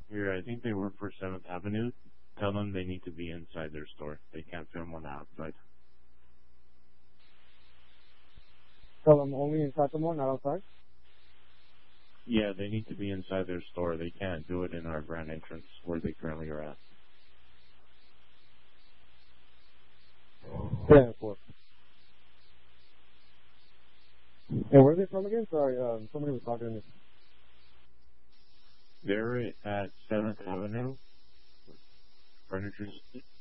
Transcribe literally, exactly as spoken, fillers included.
Here, I think they work for seventh Avenue. Tell them they need to be inside their store. They can't film on the outside. Tell them only inside the mall, not outside? Yeah, they need to be inside their store. They can't do it in our grand entrance where they currently are at. Yeah, of course. And where are they from again? Sorry, um, somebody was talking to me. They're at seventh Avenue, Furniture